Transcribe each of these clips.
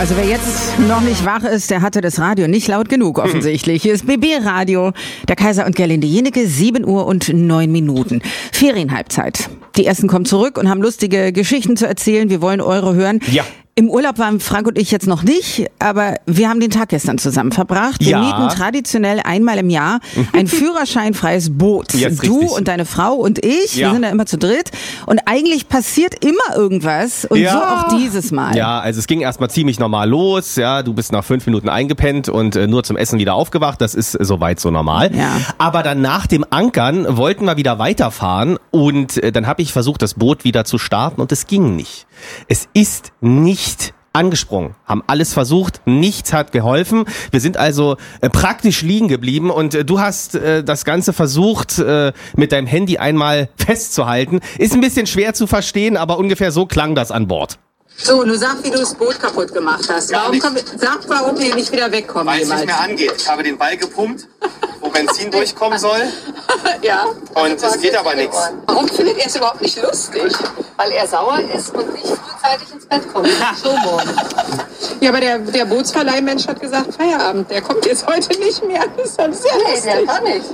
Also wer jetzt noch nicht wach ist, der hatte das Radio nicht laut genug offensichtlich. Hier ist BB Radio, der Kaiser und Gerlinde Jenecke, 7 Uhr und 9 Minuten. Ferienhalbzeit. Die Ersten kommen zurück und haben lustige Geschichten zu erzählen. Wir wollen eure hören. Ja. Im Urlaub waren Frank und ich jetzt noch nicht, aber wir haben den Tag gestern zusammen verbracht. Wir mieten traditionell einmal im Jahr ein führerscheinfreies Boot. Jetzt du richtig. und deine Frau und ich, Ja. wir sind da immer zu dritt. Und eigentlich passiert immer irgendwas und so auch dieses Mal. Ja, also es ging erstmal ziemlich normal los. Ja, du bist nach 5 Minuten eingepennt und nur zum Essen wieder aufgewacht. Das ist soweit so normal. Ja. Aber dann nach dem Ankern wollten wir wieder weiterfahren und dann habe ich versucht, das Boot wieder zu starten und es ging nicht. Es ist nicht angesprungen, haben alles versucht, nichts hat geholfen. Wir sind also praktisch liegen geblieben und du hast das Ganze versucht, mit deinem Handy einmal festzuhalten. Ist ein bisschen schwer zu verstehen, aber ungefähr so klang das an Bord. So, du sag, wie du das Boot kaputt gemacht hast. Warum wir nicht wieder wegkommen? Weil es nicht mehr angeht. Ich habe den Ball gepumpt, wo Benzin durchkommen soll. Ja. Und es geht aber nichts. Warum findet er es überhaupt nicht lustig? Weil er sauer ist und nicht frühzeitig ins Bett kommt. So morgen. Ja, aber der Bootsverleihmensch hat gesagt, Feierabend, der kommt jetzt heute nicht mehr. Das ist halt sehr Nee, der kann nicht.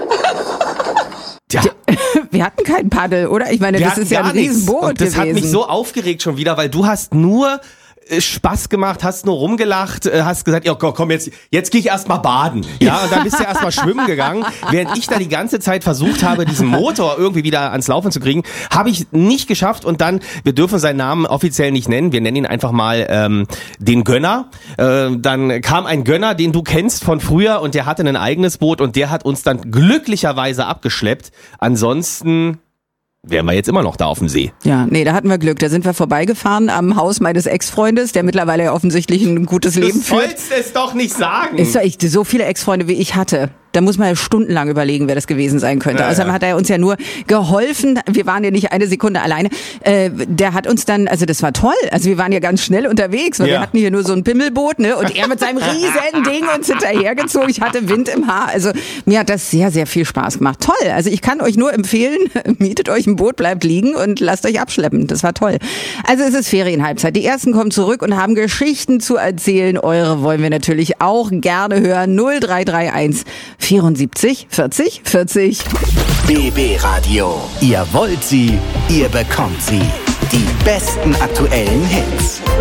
Tja, Wir hatten kein Paddel, oder? Ich meine, wir das hatten ist ja ein gar nichts. Riesenboot Und das gewesen. hat mich so aufgeregt schon wieder, weil du hast nur Spaß gemacht, hast nur rumgelacht, hast gesagt, ja komm, jetzt gehe ich erstmal baden. Ja, und dann bist du erstmal schwimmen gegangen. Während ich da die ganze Zeit versucht habe, diesen Motor irgendwie wieder ans Laufen zu kriegen, habe ich nicht geschafft. Und dann, wir dürfen seinen Namen offiziell nicht nennen, wir nennen ihn einfach mal den Gönner. Dann kam ein Gönner, den du kennst von früher und der hatte ein eigenes Boot und der hat uns dann glücklicherweise abgeschleppt. Ansonsten wären wir jetzt immer noch da auf dem See. Ja, nee, da hatten wir Glück. Da sind wir vorbeigefahren am Haus meines Ex-Freundes, der mittlerweile ja offensichtlich ein gutes Leben Du führt. sollst es doch nicht sagen. Ist doch echt so viele Ex-Freunde, wie ich hatte. Da muss man ja stundenlang überlegen, wer das gewesen sein könnte. Ja, Außerdem hat er uns ja nur geholfen. Wir waren ja nicht eine Sekunde alleine. Der hat uns dann, also das war toll. Also wir waren ja ganz schnell unterwegs, weil wir hatten hier nur so ein Pimmelboot, ne? Und er mit seinem riesen Ding uns hinterhergezogen. Ich hatte Wind im Haar. Also mir hat das sehr, sehr viel Spaß gemacht. Toll. Also ich kann euch nur empfehlen, mietet euch ein Boot, bleibt liegen und lasst euch abschleppen. Das war toll. Also es ist Ferienhalbzeit. Die Ersten kommen zurück und haben Geschichten zu erzählen. Eure wollen wir natürlich auch gerne hören. 0331 74 40 40. BB Radio. Ihr wollt sie, ihr bekommt sie. Die besten aktuellen Hits.